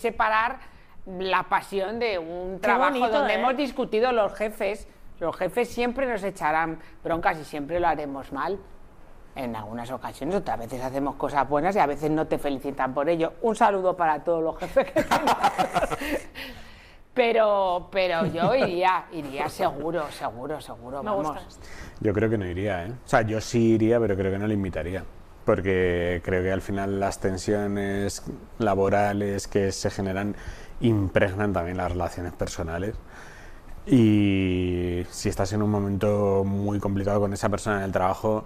separar la pasión de un trabajo bonito, donde hemos discutido los jefes. Los jefes siempre nos echarán broncas y siempre lo haremos mal. En algunas ocasiones, otras veces hacemos cosas buenas y a veces no te felicitan por ello. Un saludo para todos los jefes que tenemos. Pero yo iría seguro, vamos. Yo creo que no iría, ¿eh? O sea, yo sí iría, pero creo que no le invitaría. Porque creo que al final las tensiones laborales que se generan impregnan también las relaciones personales. Y si estás en un momento muy complicado con esa persona en el trabajo,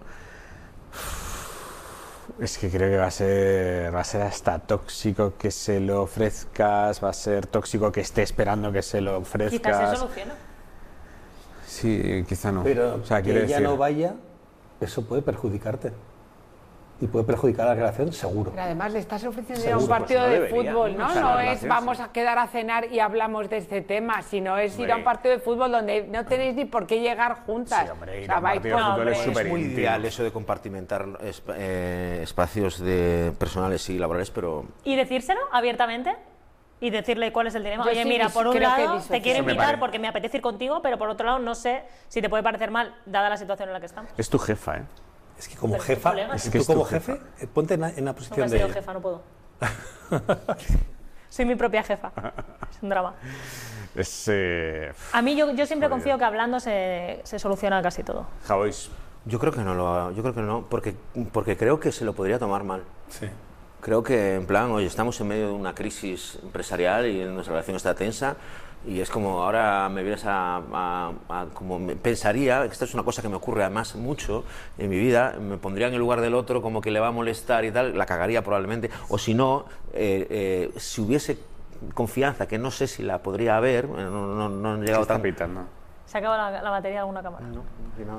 es que creo que va a ser hasta tóxico que se lo ofrezcas, va a ser tóxico que esté esperando que se lo ofrezcas. Quizás se soluciona. Sí, quizá no. Pero o sea, que ella no vaya, eso puede perjudicarte. Y puede perjudicar la relación, seguro. Pero además le estás ofreciendo Seguro, a un partido pues no de debería, fútbol, ¿no? o sea, No la es relación, vamos sí. a quedar a cenar y hablamos de este tema, sino es ir a un Hombre. partido de fútbol donde no tenéis ni por qué llegar juntas. Sí, hombre, ir O sea, a un vais partido de por- fútbol es hombre, súper Es muy íntimo. ideal eso de compartimentar espacios personales y laborales, pero Y decírselo abiertamente y decirle cuál es el dilema. Yo Oye, sí mira, por un creo que lado te quiero Eso me invitar parece. porque me apetece ir contigo, pero por otro lado no sé si te puede parecer mal, dada la situación en la que estamos. Es tu jefa, ¿eh? Es que como Pero jefa, colegas. Es que tú es tu como jefa. jefe, ponte en la Nunca posición he de sido ella. jefa, no puedo. Soy mi propia jefa. Es un drama. A mí yo siempre confío que hablando se soluciona casi todo. Javois. yo creo que no, porque creo que se lo podría tomar mal. Sí. Creo que, en plan, oye, estamos en medio de una crisis empresarial y nuestra relación está tensa y es como ahora me vienes como pensaría, que esto es una cosa que me ocurre además mucho en mi vida, me pondría en el lugar del otro como que le va a molestar y tal, la cagaría probablemente, o si no, si hubiese confianza, que no sé si la podría haber, no he llegado Está tan... pitando. ¿Se acaba la batería de alguna cámara? No, al final.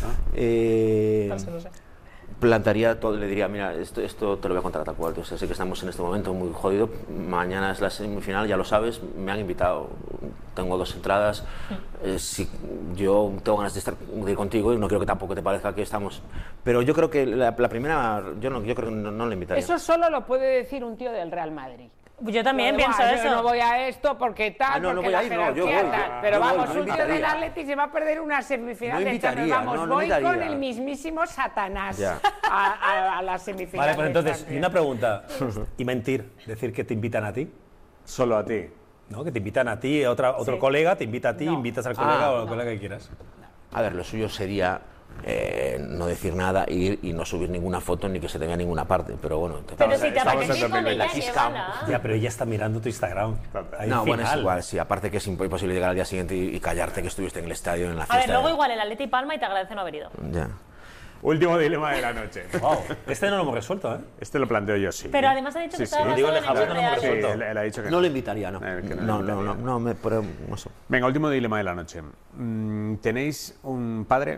No sé. Plantaría todo, le diría, mira, esto te lo voy a contar tal cual, o sea, sé que estamos en este momento muy jodido, mañana es la semifinal, ya lo sabes, me han invitado, tengo 2 entradas, si yo tengo ganas de ir contigo y no quiero que tampoco te parezca que estamos, pero yo creo que la primera, yo creo que no le invitaría. Eso solo lo puede decir un tío del Real Madrid. Yo también Lo de, pienso "Buah, eso. yo no voy a esto porque tal, no porque voy la a ir, no, yo jerarquía voy, tal". Pero yo voy, vamos, no un tío del invitaría. Atleti se va a perder una semifinal No de Champions. invitaría, Vamos, no voy invitaría. con el mismísimo Satanás Ya. a la semifinal. Vale, pues de entonces, Champions. y una pregunta. ¿Y mentir? Decir que te invitan a ti. Solo a ti. ¿No? Que te invitan a ti, otro Sí. colega te invita a ti, No. invitas al colega o al colega que quieras. A ver, lo suyo sería no decir nada, ir y no subir ninguna foto ni que se te vea en ninguna parte, pero bueno... Pero si te Estamos apetece en ir con 2020. ella, La Kiss Cam. llévala. Ya, pero ella está mirando tu Instagram. Ahí No, bueno, es final. igual, sí, aparte que es imposible llegar al día siguiente y callarte que estuviste en el estadio, en la A fiesta. ver, luego igual el Atleti palma y te agradece no haber ido. Ya. Último dilema de la noche. Wow, este no lo hemos resuelto, ¿eh? Este lo planteo yo, sí. Pero además ha dicho que Sí, estaba sí. Lo digo basado de en Javier, hechos no me reales. Sí, él ha dicho que No lo invitaría, no. Que No, invitaría. pero no sé. Venga, último dilema de la noche. Tenéis un padre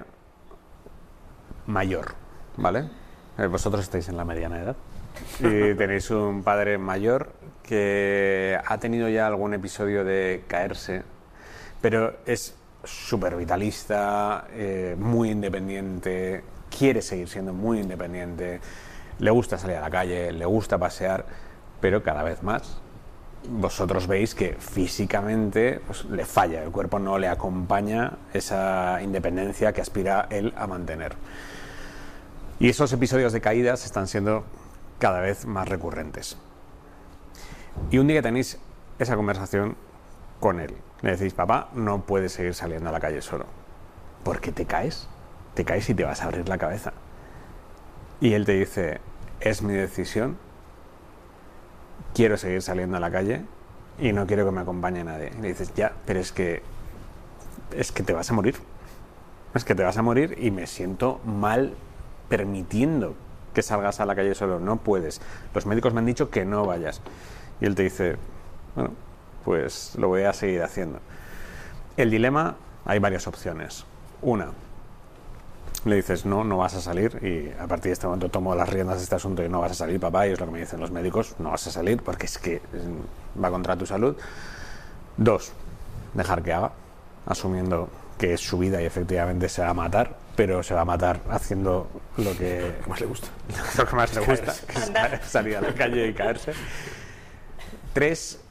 mayor, ¿vale? Vosotros estáis en la mediana edad. Y tenéis un padre mayor que ha tenido ya algún episodio de caerse, pero es súper vitalista, muy independiente, quiere seguir siendo muy independiente, le gusta salir a la calle, le gusta pasear, pero cada vez más vosotros veis que físicamente pues, le falla, el cuerpo no le acompaña esa independencia que aspira él a mantener. Y esos episodios de caídas están siendo cada vez más recurrentes. Y un día que tenéis esa conversación con él, le decís, papá, no puedes seguir saliendo a la calle solo, porque te caes y te vas a abrir la cabeza. Y él te dice, es mi decisión, quiero seguir saliendo a la calle y no quiero que me acompañe nadie. Y le dices, ya, pero es que te vas a morir. Es que te vas a morir y me siento mal permitiendo que salgas a la calle solo. No puedes. Los médicos me han dicho que no vayas. Y él te dice, bueno, pues lo voy a seguir haciendo. El dilema, hay varias opciones. Una, le dices, no vas a salir, y a partir de este momento tomo las riendas de este asunto y no vas a salir, papá, y es lo que me dicen los médicos, no vas a salir porque es que va contra tu salud. Dos, dejar que haga, asumiendo que es su vida y efectivamente se va a matar, pero se va a matar haciendo lo que Más le gusta. lo que más le gusta, que es salir a la calle y caerse. 3